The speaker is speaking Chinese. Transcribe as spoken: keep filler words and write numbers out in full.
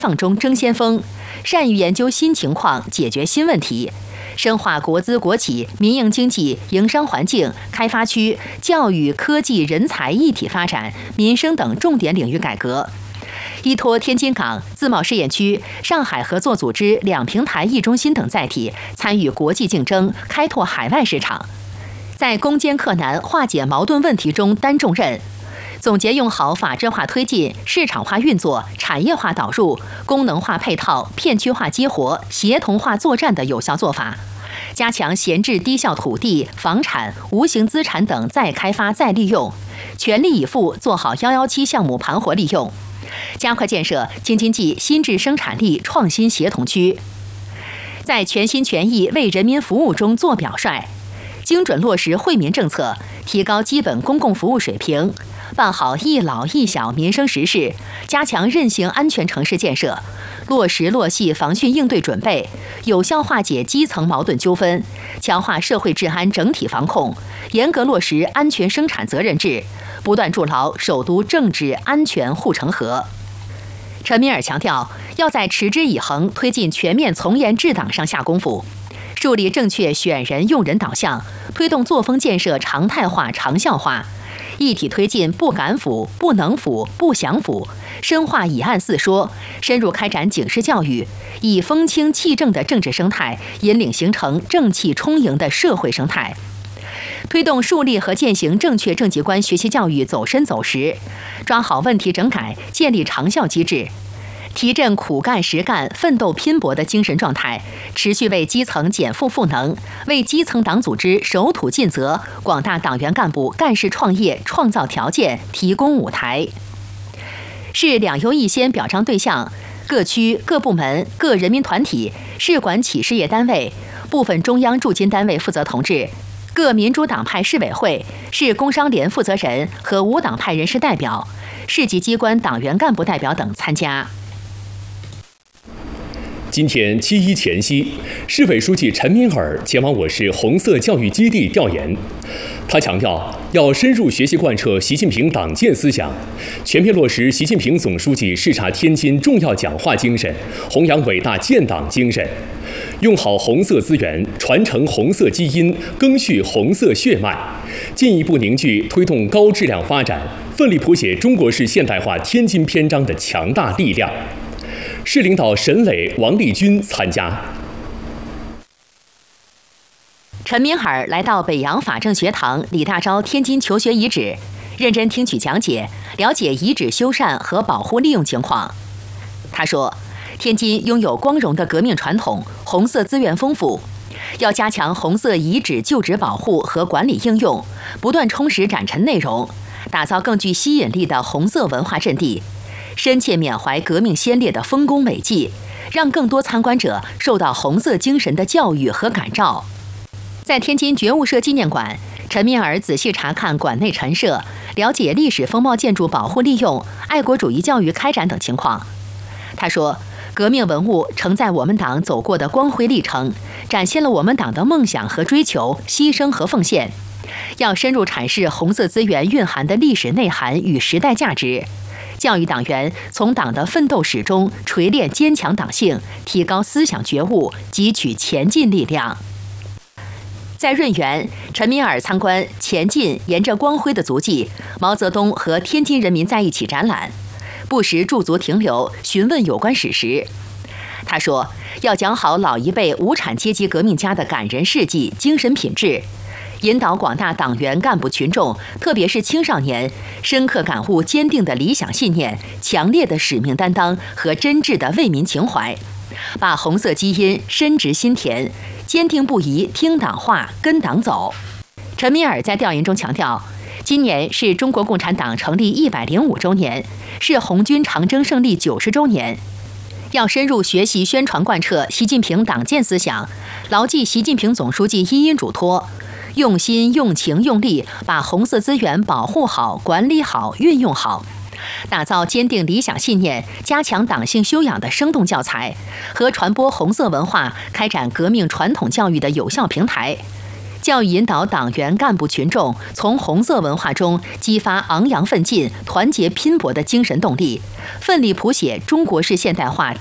放中争先锋，善于研究新情况，解决新问题，深化国资国企、民营经济、营商环境、开发区、教育、科技、人才一体发展、民生等重点领域改革。依托天津港、自贸试验区、上海合作组织两平台一中心等载体，参与国际竞争，开拓海外市场，在攻坚克难、化解矛盾问题中担重任。总结用好法治化推进、市场化运作、产业化导入、功能化配套、片区化激活、协同化作战的有效做法，加强闲置低效土地、房产、无形资产等再开发再利用，全力以赴做好一一七项目盘活利用，加快建设京津冀新质生产力创新协同区，在全心全意为人民服务中做表率，精准落实惠民政策，提高基本公共服务水平，办好一老一小民生实事，加强韧性安全城市建设，落实落细防汛应对准备，有效化解基层矛盾纠纷，强化社会治安整体防控，严格落实安全生产责任制，不断筑牢首都政治安全护城河。陈敏尔强调，要在持之以恒推进全面从严治党上下功夫，树立正确选人用人导向，推动作风建设常态化长效化，一体推进不敢腐、不能腐、不想腐，深化以案四说，深入开展警示教育，以风清气正的政治生态引领形成正气充盈的社会生态，推动树立和践行正确政绩观学习教育走深走实，抓好问题整改，建立长效机制，提振苦干实干、奋斗拼搏的精神状态，持续为基层减负赋能，为基层党组织守土尽责、广大党员干部干事创业创造条件、提供舞台。市两优一先表彰对象：各区、各部门、各人民团体、市管企事业单位、部分中央驻京单位负责同志、各民主党派市委会、市工商联负责人和无党派人士代表、市级机关党员干部代表等参加。 今天七一前夕，市委书记陈敏尔前往我市红色教育基地调研。他强调，要深入学习贯彻习近平党建思想，全面落实习近平总书记视察天津重要讲话精神，弘扬伟大建党精神，用好红色资源，传承红色基因，赓续红色血脉，进一步凝聚推动高质量发展、奋力谱写中国式现代化天津篇章的强大力量。市领导沈磊、王立军参加。 陈敏尔来到北洋法政学堂李大钊天津求学遗址，认真听取讲解，了解遗址修缮和保护利用情况。他说，天津拥有光荣的革命传统，红色资源丰富，要加强红色遗址旧址保护和管理应用，不断充实展陈内容，打造更具吸引力的红色文化阵地，深切缅怀革命先烈的丰功伟绩，让更多参观者受到红色精神的教育和感召。在天津觉悟社纪念馆，陈敏尔仔细查看馆内陈设，了解历史风貌建筑保护利用、爱国主义教育开展等情况。他说，革命文物承载我们党走过的光辉历程，展现了我们党的梦想和追求、牺牲和奉献。要深入阐释红色资源蕴含的历史内涵与时代价值，教育党员从党的奋斗史中锤炼坚强党性，提高思想觉悟，汲取前进力量。在润园，陈敏尔参观“前进，沿着光辉的足迹”毛泽东和天津人民在一起展览，不时驻足停留，询问有关史实。他说，要讲好老一辈无产阶级革命家的感人事迹、精神品质，引导广大党员干部群众，特别是青少年，深刻感悟坚定的理想信念、强烈的使命担当和真挚的为民情怀，把红色基因深植心田，坚定不移听党话、跟党走。陈敏尔在调研中强调，今年是中国共产党成立一百零五周年，是红军长征胜利九十周年。要深入学习宣传贯彻习近平党建思想，牢记习近平总书记一因嘱托，用心、用情、用力把红色资源保护好、管理好、运用好，打造坚定理想信念、加强党性修养的生动教材和传播红色文化、开展革命传统教育的有效平台， 教育引导党员干部群众从红色文化中激发昂扬奋进、团结拼搏的精神动力，奋力谱写中国式现代化